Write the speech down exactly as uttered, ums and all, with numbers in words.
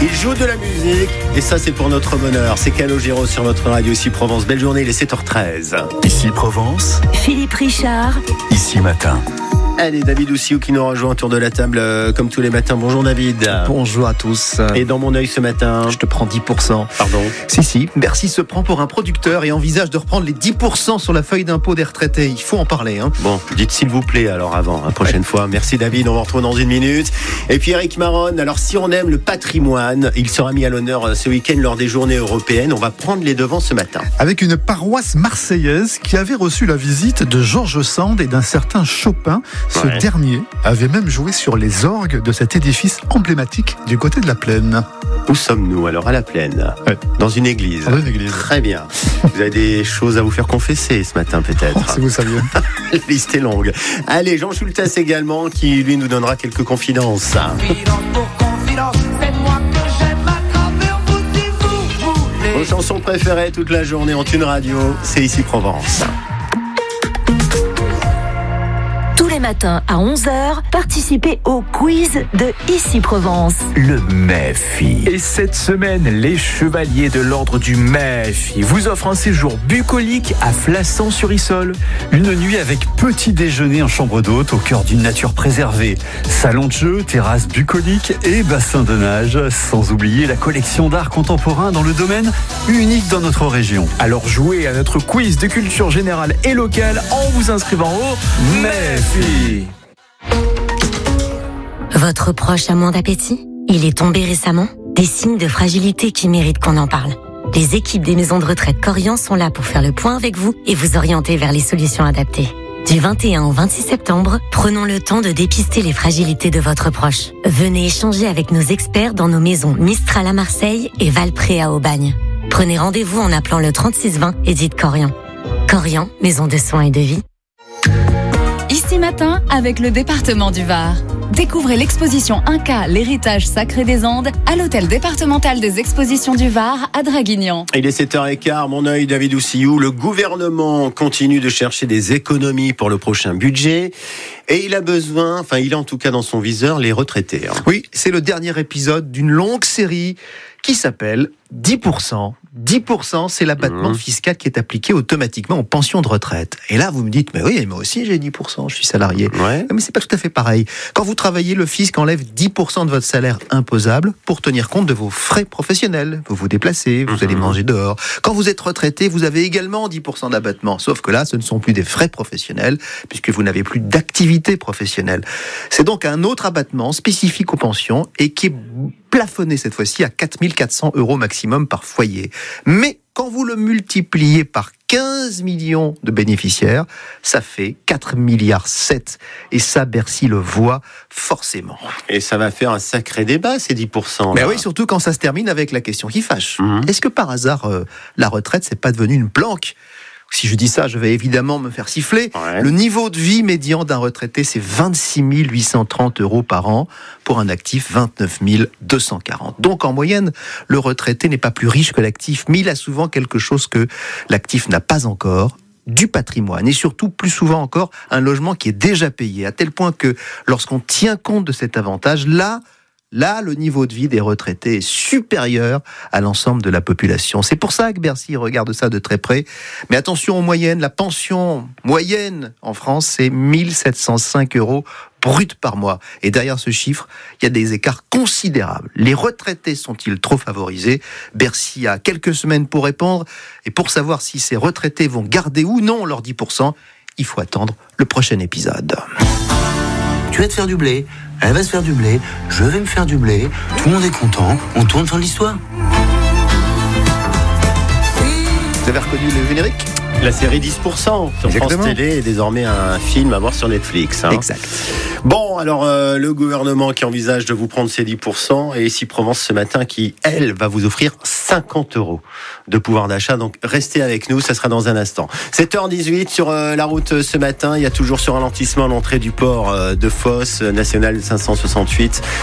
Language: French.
Ils jouent de la musique et ça c'est pour notre bonheur. C'est Calogero sur notre radio Ici Provence. Belle journée, il est sept heures treize. Ici Provence. Philippe Richard. Ici Matin. Allez, David Oussiou qui nous rejoint autour de la table euh, comme tous les matins. Bonjour David. Bonjour à tous. Et dans mon œil ce matin, je te prends dix pour cent. Pardon. Si, si, Bercy se prend pour un producteur et envisage de reprendre les dix pour cent sur la feuille d'impôt des retraités. Il faut en parler. Hein. Bon, dites s'il vous plaît alors avant, la prochaine ouais. fois. Merci David, on va retrouver dans une minute. Et puis Eric Maron, alors si on aime le patrimoine, il sera mis à l'honneur ce week-end lors des journées européennes. On va prendre les devants ce matin. Avec une paroisse marseillaise qui avait reçu la visite de Georges Sand et d'un certain Chopin. Ce ouais. dernier avait même joué sur les orgues de cet édifice emblématique du côté de la Plaine. Où sommes-nous alors? À la Plaine, ouais. Dans une église. Dans une église. Très bien. Vous avez des choses à vous faire confesser ce matin peut-être. Oh, si vous saviez. La liste est longue. Allez, Jean Schultes également qui lui nous donnera quelques confidences. Vos chansons préférées toute la journée ont une radio, c'est Ici Provence. Tous les matins à onze heures, participez au quiz de Ici Provence. Le M E F I. Et cette semaine, les chevaliers de l'ordre du M E F I vous offrent un séjour bucolique à Flassan-sur-Issole. Une nuit avec petit déjeuner en chambre d'hôte au cœur d'une nature préservée. Salon de jeu, terrasse bucolique et bassin de nage. Sans oublier la collection d'art contemporain dans le domaine unique dans notre région. Alors jouez à notre quiz de culture générale et locale en vous inscrivant au M E F I. Votre proche a moins d'appétit? Il est tombé récemment? Des signes de fragilité qui méritent qu'on en parle. Les équipes des maisons de retraite Corian sont là pour faire le point avec vous et vous orienter vers les solutions adaptées. Du vingt et un au vingt-six septembre, prenons le temps de dépister les fragilités de votre proche. Venez échanger avec nos experts dans nos maisons Mistral à Marseille et Valpré à Aubagne. Prenez rendez-vous en appelant le trente-six vingt et dites Corian. Corian, maison de soins et de vie. Ici Matin avec le département du Var. Découvrez l'exposition Inca, l'héritage sacré des Andes à l'hôtel départemental des expositions du Var à Draguignan. Il est sept heures quinze, mon œil David Oussiou. Le gouvernement continue de chercher des économies pour le prochain budget et il a besoin, enfin il a en tout cas dans son viseur les retraités. Hein. Oui, c'est le dernier épisode d'une longue série qui s'appelle dix pour cent. dix pour cent, c'est l'abattement mmh. fiscal qui est appliqué automatiquement aux pensions de retraite. Et là, vous me dites, mais oui, moi aussi j'ai dix pour cent, je suis salarié. Ouais. Mais c'est pas tout à fait pareil. Quand vous travaillez, le fisc enlève dix pour cent de votre salaire imposable pour tenir compte de vos frais professionnels. Vous vous déplacez, vous mmh. allez manger dehors. Quand vous êtes retraité, vous avez également dix pour cent d'abattement. Sauf que là, ce ne sont plus des frais professionnels, puisque vous n'avez plus d'activité professionnelle. C'est donc un autre abattement spécifique aux pensions et qui est plafonné cette fois-ci à quatre mille quatre cents euros maximum par foyer. Mais quand vous le multipliez par quinze millions de bénéficiaires, ça fait quatre milliards sept. Et ça, Bercy le voit forcément. Et ça va faire un sacré débat, ces dix pour cent. Mais oui, surtout quand ça se termine avec la question qui fâche. Mmh. Est-ce que par hasard, euh, la retraite, c'est pas devenu une planque ? Si je dis ça, je vais évidemment me faire siffler. Ouais. Le niveau de vie médian d'un retraité, c'est vingt-six mille huit cent trente euros par an. Pour un actif, vingt-neuf mille deux cent quarante. Donc, en moyenne, le retraité n'est pas plus riche que l'actif, mais il a souvent quelque chose que l'actif n'a pas encore, du patrimoine. Et surtout, plus souvent encore, un logement qui est déjà payé. À tel point que, lorsqu'on tient compte de cet avantage, là, Là, le niveau de vie des retraités est supérieur à l'ensemble de la population. C'est pour ça que Bercy regarde ça de très près. Mais attention aux moyennes. La pension moyenne en France, c'est mille sept cent cinq euros brut par mois. Et derrière ce chiffre, il y a des écarts considérables. Les retraités sont-ils trop favorisés ? Bercy a quelques semaines pour répondre. Et pour savoir si ces retraités vont garder ou non leurs dix pour cent, il faut attendre le prochain épisode. Tu vas te faire du blé, elle va se faire du blé, je vais me faire du blé, tout le monde est content, on tourne fin de l'histoire. Vous avez reconnu le générique ? La série dix pour cent sur Exactement. France Télé est désormais un film à voir sur Netflix. Hein. Exact. Bon, alors euh, le gouvernement qui envisage de vous prendre ces dix pour cent et Ici Provence ce matin qui, elle, va vous offrir cinquante euros de pouvoir d'achat. Donc restez avec nous, ça sera dans un instant. sept heures dix-huit sur euh, la route ce matin. Il y a toujours ce ralentissement à l'entrée du port euh, de Fos, euh, national cinq cent soixante-huit.